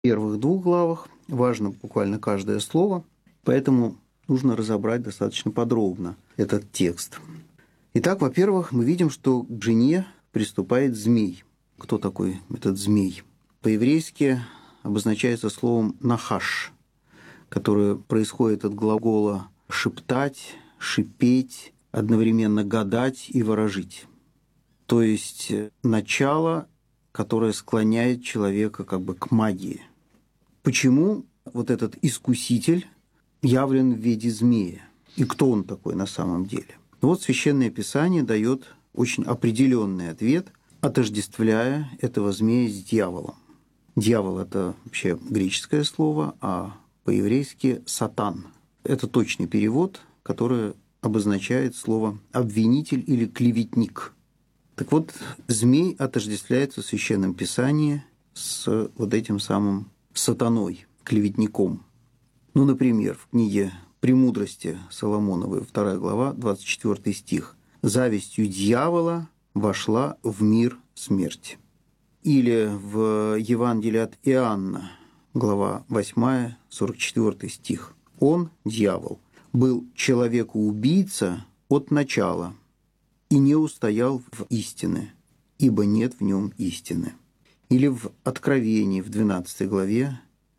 первых двух главах важно буквально каждое слово, поэтому нужно разобрать достаточно подробно этот текст. Итак, во-первых, мы видим, что к жене приступает змей. Кто такой этот змей? По-еврейски обозначается словом «нахаш», которое происходит от глагола «шептать», «шипеть», одновременно «гадать» и «ворожить». То есть начало, которое склоняет человека как бы к магии. Почему вот этот искуситель явлен в виде змея? И кто он такой на самом деле? Вот Священное Писание дает очень определенный ответ, отождествляя этого змея с дьяволом. Дьявол – это вообще греческое слово, а по-еврейски «сатан». Это точный перевод, который обозначает слово «обвинитель» или «клеветник». Так вот, змей отождествляется в Священном Писании с вот этим самым сатаной, клеветником. Ну, например, в книге «Премудрости» Соломоновой, 2 глава, 24 стих. «Завистью дьявола вошла в мир смерти». Или в Евангелии от Иоанна, глава 8, 44 стих. «Он, дьявол, был человекоубийца от начала и не устоял в истине, ибо нет в нем истины». Или в Откровении, в 12 главе,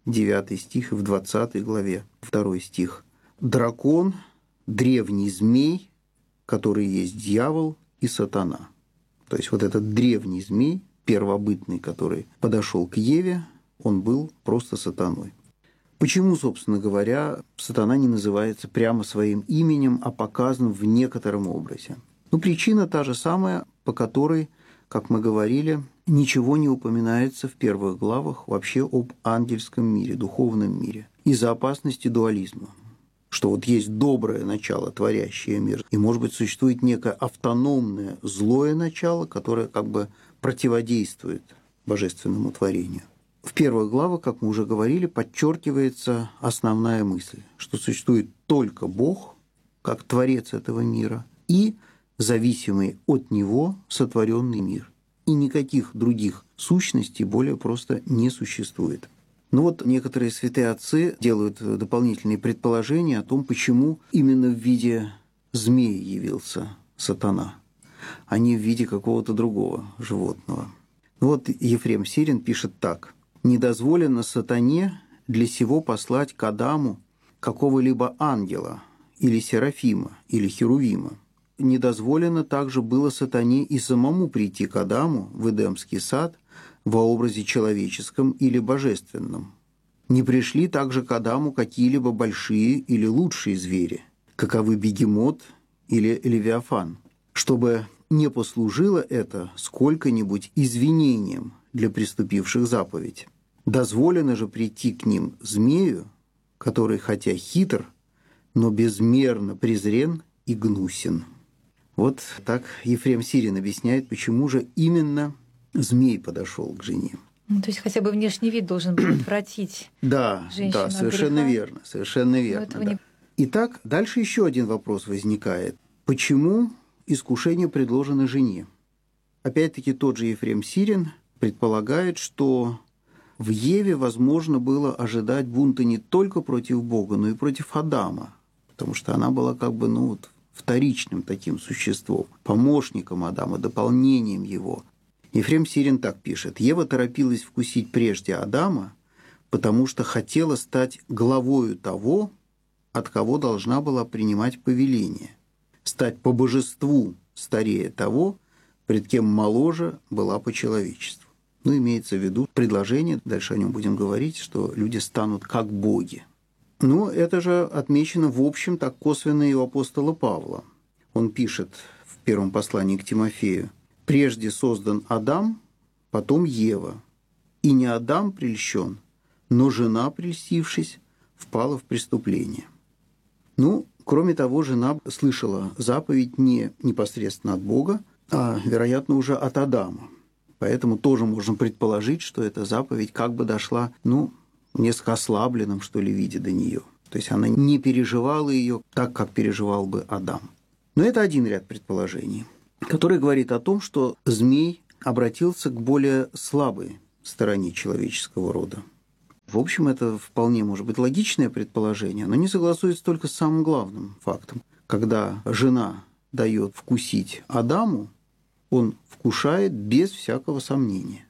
9 стих, и в 20 главе, 2 стих. «Дракон, древний змей, который есть дьявол и сатана». То есть вот этот древний змей, первобытный, который подошел к Еве, он был просто сатаной. Почему, собственно говоря, сатана не называется прямо своим именем, а показан в некотором образе? Ну, причина та же самая, по которой, как мы говорили, ничего не упоминается в первых главах вообще об ангельском мире, духовном мире, из-за опасности дуализма. Что вот есть доброе начало, творящее мир, и, может быть, существует некое автономное злое начало, которое как бы противодействует божественному творению. В первых главах, как мы уже говорили, подчеркивается основная мысль, что существует только Бог, как творец этого мира, и зависимый от Него сотворенный мир. И никаких других сущностей более просто не существует. Но вот некоторые святые отцы делают дополнительные предположения о том, почему именно в виде змеи явился сатана, а не в виде какого-то другого животного. Вот Ефрем Сирин пишет так. «Не дозволено сатане для сего послать к Адаму какого-либо ангела или серафима или херувима. Не дозволено также было сатане и самому прийти к Адаму в Эдемский сад во образе человеческом или божественном. Не пришли также к Адаму какие-либо большие или лучшие звери, каковы бегемот или левиафан, чтобы не послужило это сколько-нибудь извинением для приступивших заповедь. Дозволено же прийти к ним змею, который хотя хитр, но безмерно презрен и гнусен». Вот так Ефрем Сирин объясняет, почему же именно змей подошел к жене. Ну, то есть хотя бы внешний вид должен был отвратить женщину Да, совершенно верно, совершенно верно. Да. Итак, дальше еще один вопрос возникает. Почему искушение предложено жене? Опять-таки тот же Ефрем Сирин предполагает, что в Еве возможно было ожидать бунта не только против Бога, но и против Адама, потому что она была как бы, вторичным таким существом, помощником Адама, дополнением его. Ефрем Сирин так пишет. «Ева торопилась вкусить прежде Адама, потому что хотела стать главою того, от кого должна была принимать повеление, стать по божеству старее того, пред кем моложе была по человечеству». Имеется в виду предложение, дальше о нем будем говорить, что люди станут как боги. Но это же отмечено в общем так косвенно и у апостола Павла. Он пишет в первом послании к Тимофею: «Прежде создан Адам, потом Ева. И не Адам прельщен, но жена, прельстившись, впала в преступление». Кроме того, жена слышала заповедь не непосредственно от Бога, а, вероятно, уже от Адама. Поэтому тоже можно предположить, что эта заповедь как бы дошла, в несколько ослабленном, что ли, виде до нее. То есть она не переживала ее так, как переживал бы Адам. Но это один ряд предположений, который говорит о том, что змей обратился к более слабой стороне человеческого рода. В общем, это вполне может быть логичное предположение, но не согласуется только с самым главным фактом. Когда жена дает вкусить Адаму, он вкушает без всякого сомнения.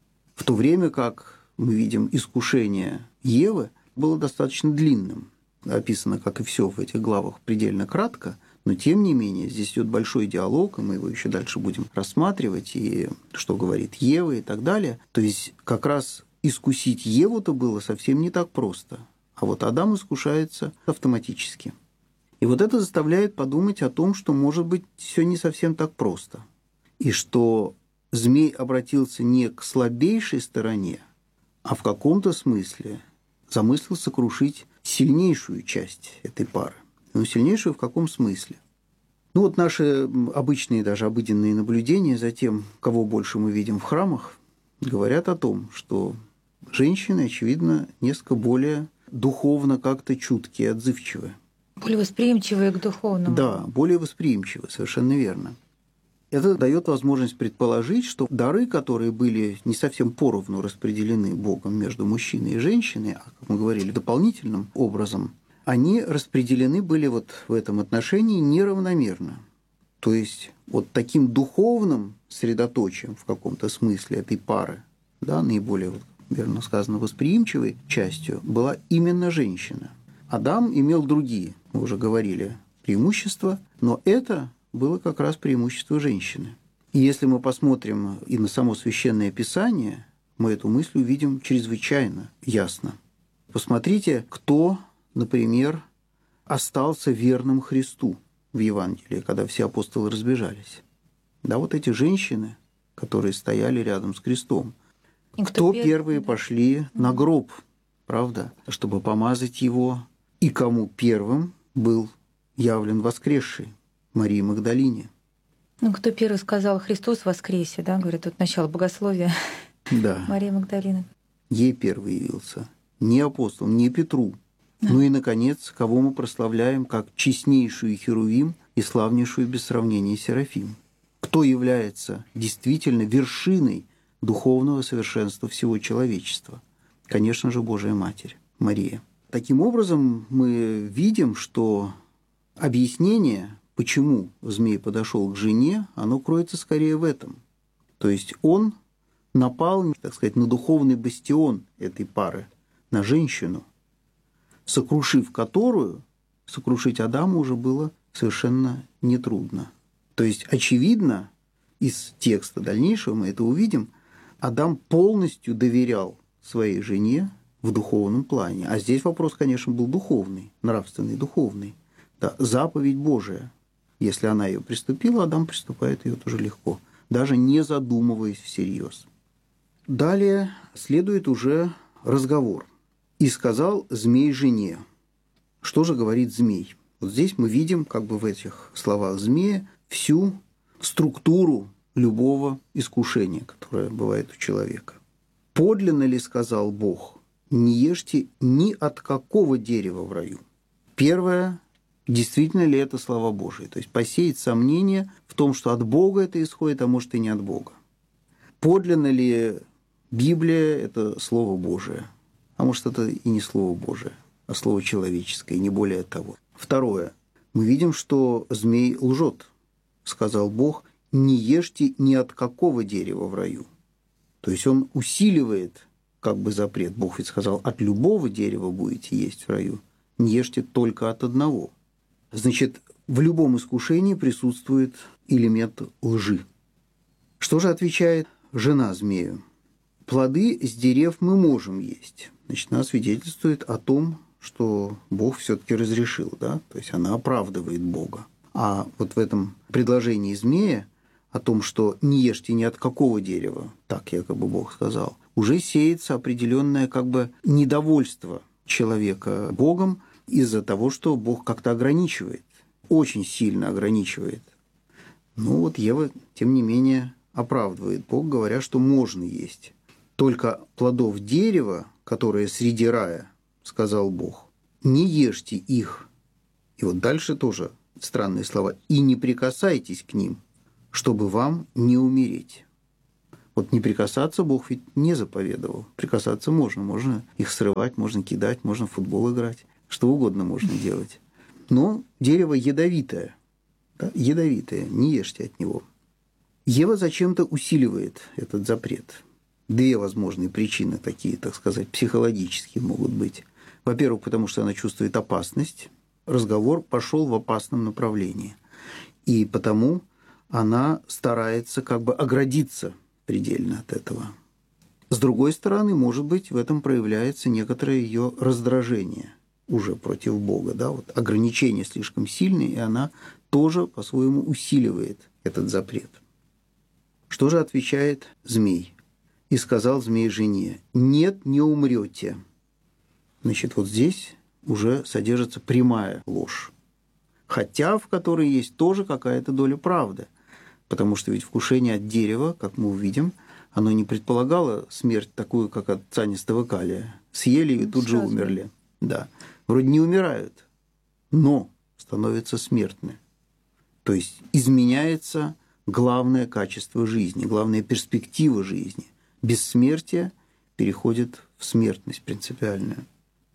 В то время как мы видим, искушение Евы было достаточно длинным. Описано, как и все в этих главах, предельно кратко, но тем не менее здесь идет большой диалог, и мы его еще дальше будем рассматривать, и что говорит Ева и так далее. То есть как раз искусить Еву-то было совсем не так просто, а вот Адам искушается автоматически. И вот это заставляет подумать о том, что, может быть, все не совсем так просто, и что змей обратился не к слабейшей стороне, а в каком-то смысле замыслил сокрушить сильнейшую часть этой пары. Но сильнейшую в каком смысле? Ну вот наши обычные, даже обыденные наблюдения за тем, кого больше мы видим в храмах, говорят о том, что женщины, очевидно, несколько более духовно как-то чуткие, отзывчивые. Более восприимчивые к духовному. Да, более восприимчивые, совершенно верно. Это дает возможность предположить, что дары, которые были не совсем поровну распределены Богом между мужчиной и женщиной, а, как мы говорили, дополнительным образом, они распределены были вот в этом отношении неравномерно. То есть вот таким духовным средоточием в каком-то смысле этой пары, да, наиболее, верно сказано, восприимчивой частью была именно женщина. Адам имел другие, мы уже говорили, преимущества, но это было как раз преимущество женщины. И если мы посмотрим и на само Священное Писание, мы эту мысль увидим чрезвычайно ясно. Посмотрите, кто, например, остался верным Христу в Евангелии, когда все апостолы разбежались. Да, вот эти женщины, которые стояли рядом с крестом. Кто первые пошли на гроб, правда, чтобы помазать его, и кому первым был явлен воскресший? Марии Магдалине. Ну, кто первый сказал «Христос воскресе», да, говорят, тут начало богословия. Да. Мария Магдалина. Ей первый явился. Не апостолам, не Петру. Ну и, наконец, кого мы прославляем как честнейшую Херувим и славнейшую без сравнения Серафим. Кто является действительно вершиной духовного совершенства всего человечества? Конечно же, Божия Матерь, Мария. Таким образом, мы видим, что объяснение, почему змей подошел к жене, оно кроется скорее в этом. То есть он напал, так сказать, на духовный бастион этой пары, на женщину, сокрушив которую, сокрушить Адама уже было совершенно нетрудно. То есть, очевидно, из текста дальнейшего мы это увидим, Адам полностью доверял своей жене в духовном плане. А здесь вопрос, конечно, был духовный, нравственный, духовный. Да, заповедь Божия. Если она ее приступила, Адам приступает ее тоже легко, даже не задумываясь всерьез. Далее следует уже разговор. «И сказал змей жене». Что же говорит змей? Вот здесь мы видим, как бы в этих словах змея, всю структуру любого искушения, которое бывает у человека. «Подлинно ли, сказал Бог, не ешьте ни от какого дерева в раю?» Первое. Действительно ли это слова Божии? То есть посеять сомнение в том, что от Бога это исходит, а может и не от Бога. Подлинно ли Библия – это Слово Божие? А может, это и не Слово Божие, а Слово человеческое, не более того. Второе. Мы видим, что змей лжет. Сказал Бог, не ешьте ни от какого дерева в раю. То есть он усиливает как бы запрет. Бог ведь сказал, от любого дерева будете есть в раю, не ешьте только от одного. Значит, в любом искушении присутствует элемент лжи. Что же отвечает жена змею? Плоды с дерев мы можем есть. Значит, она свидетельствует о том, что Бог все-таки разрешил, да? То есть она оправдывает Бога. А вот в этом предложении змея о том, что не ешьте ни от какого дерева, так якобы Бог сказал, уже сеется определенное как бы недовольство человека Богом из-за того, что Бог как-то ограничивает, очень сильно ограничивает. Ну вот Ева, тем не менее, оправдывает Бога, говоря, что можно есть. Только плодов дерева, которое среди рая, сказал Бог, не ешьте их. И вот дальше тоже странные слова. И не прикасайтесь к ним, чтобы вам не умереть. Вот не прикасаться Бог ведь не заповедовал. Прикасаться можно. Можно их срывать, можно кидать, можно в футбол играть. Что угодно можно делать. Но дерево ядовитое. Да? Ядовитое. Не ешьте от него. Ева зачем-то усиливает этот запрет. Две возможные причины такие, так сказать, психологические могут быть. Во-первых, потому что она чувствует опасность. Разговор пошел в опасном направлении. И потому она старается как бы оградиться предельно от этого. С другой стороны, может быть, в этом проявляется некоторое ее раздражение уже против Бога. Да? Вот ограничения слишком сильные, и она тоже по-своему усиливает этот запрет. Что же отвечает змей? «И сказал змей жене: нет, не умрете». Значит, вот здесь уже содержится прямая ложь, хотя в которой есть тоже какая-то доля правды. Потому что ведь вкушение от дерева, как мы увидим, оно не предполагало смерть такую, как от цианистого калия. Съели и тут же умерли. Да. Вроде не умирают, но становятся смертны. То есть изменяется главное качество жизни, главная перспектива жизни. Бессмертие переходит в смертность принципиальную.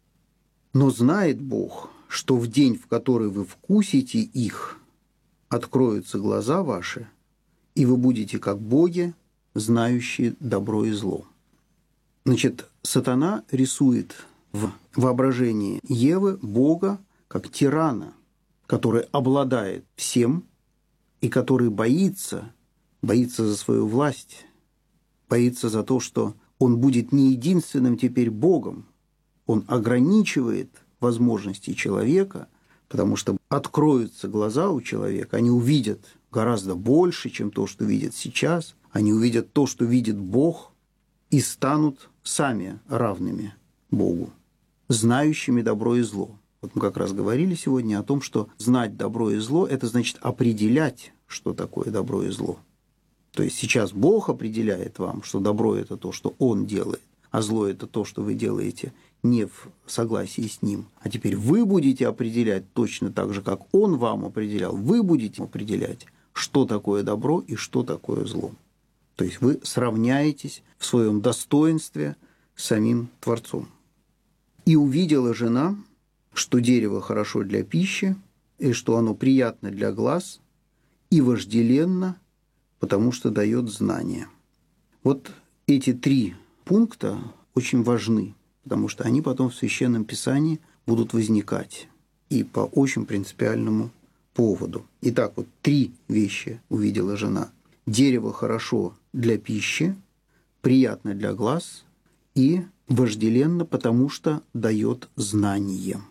Но знает Бог, что в день, в который вы вкусите их, откроются глаза ваши, и вы будете как боги, знающие добро и зло. Значит, сатана рисует в воображении Евы Бога как тирана, который обладает всем и который боится за свою власть, боится за то, что он будет не единственным теперь Богом. Он ограничивает возможности человека, потому что откроются глаза у человека, они увидят гораздо больше, чем то, что видят сейчас, они увидят то, что видит Бог, и станут сами равными Богу, знающими добро и зло. Вот мы как раз говорили сегодня о том, что знать добро и зло – это значит определять, что такое добро и зло. То есть сейчас Бог определяет вам, что добро – это то, что Он делает, а зло – это то, что вы делаете не в согласии с Ним. А теперь вы будете определять точно так же, как Он вам определял. Вы будете определять, что такое добро и что такое зло. То есть вы сравняетесь в своем достоинстве с самим Творцом. «И увидела жена, что дерево хорошо для пищи, и что оно приятно для глаз, и вожделенно, потому что дает знания». Вот эти три пункта очень важны, потому что они потом в Священном Писании будут возникать и по очень принципиальному поводу. Итак, вот три вещи увидела жена. Дерево хорошо для пищи, приятно для глаз и вожделенно, потому что дает знание.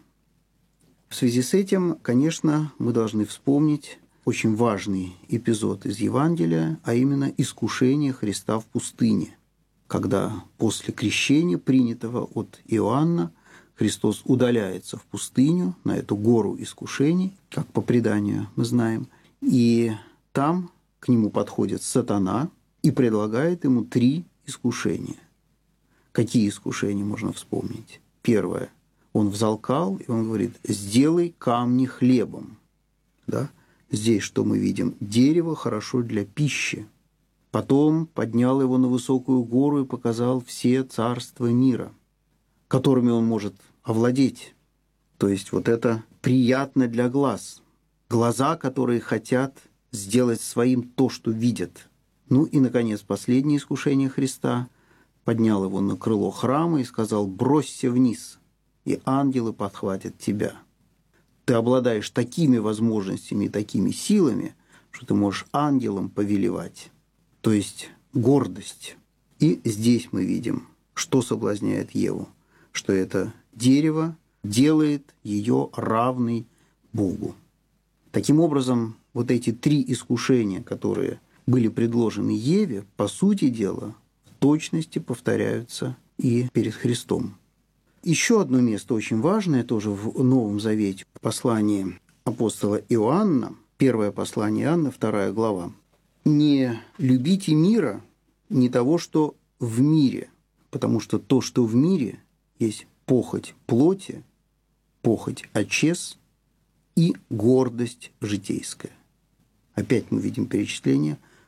В связи с этим, конечно, мы должны вспомнить очень важный эпизод из Евангелия, а именно искушение Христа в пустыне, когда после крещения, принятого от Иоанна, Христос удаляется в пустыню, на эту гору искушений, как по преданию мы знаем, и там к нему подходит сатана и предлагает ему три искушения. Какие искушения можно вспомнить? Первое. Он взалкал, и он говорит: «Сделай камни хлебом». Да? Здесь что мы видим? Дерево хорошо для пищи. Потом поднял его на высокую гору и показал все царства мира, которыми он может овладеть. То есть вот это приятно для глаз. Глаза, которые хотят сделать своим то, что видят. Ну и, наконец, последнее искушение Христа. Поднял его на крыло храма и сказал: «Бросься вниз, и ангелы подхватят тебя». Ты обладаешь такими возможностями и такими силами, что ты можешь ангелам повелевать. То есть гордость. И здесь мы видим, что соблазняет Еву, что это дерево делает ее равной Богу. Таким образом, вот эти три искушения, которые были предложены Еве, по сути дела, в точности повторяются и перед Христом. Еще одно место очень важное тоже в Новом Завете, в послании апостола Иоанна, первое послание Иоанна, 2 глава. «Не любите мира, не того, что в мире, потому что то, что в мире, есть похоть плоти, похоть очес и гордость житейская». Опять мы видим перечисление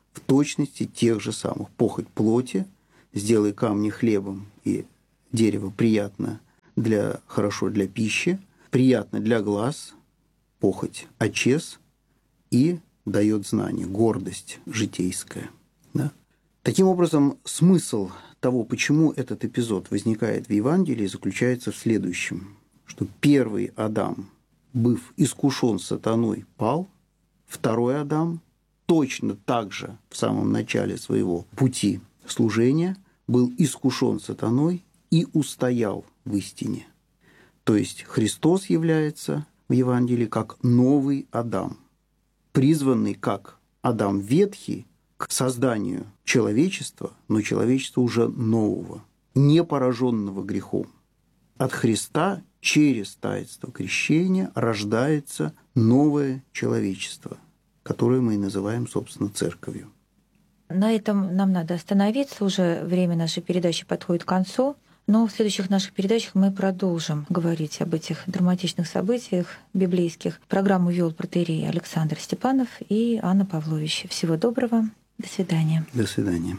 в точности тех же самых. Похоть плоти, сделай камни хлебом и дерево приятно хорошо для пищи, приятно для глаз, похоть очес и дает знание, гордость житейская. Да? Таким образом, смысл того, почему этот эпизод возникает в Евангелии, заключается в следующем, что первый Адам, быв искушен сатаной, пал, второй Адам точно так же в самом начале своего пути служения был искушен сатаной и устоял в истине. То есть Христос является в Евангелии как новый Адам, призванный как Адам ветхий к созданию человечества, но человечества уже нового, не пораженного грехом. От Христа через таинство крещения рождается новое человечество, которое мы и называем, собственно, церковью. На этом нам надо остановиться. Уже время нашей передачи подходит к концу. Но в следующих наших передачах мы продолжим говорить об этих драматичных событиях библейских. Программу вел протоиерей Александр Степанов и Анна Павлович. Всего доброго. До свидания. До свидания.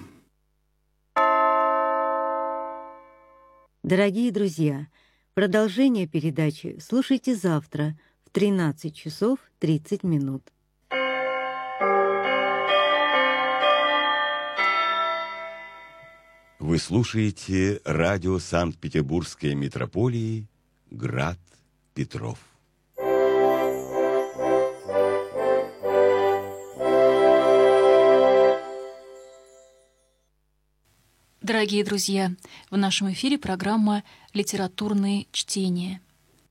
Дорогие друзья, продолжение передачи слушайте завтра в 13 часов 30 минут. Вы слушаете радио Санкт-Петербургской митрополии «Град Петров». Дорогие друзья, в нашем эфире программа «Литературные чтения».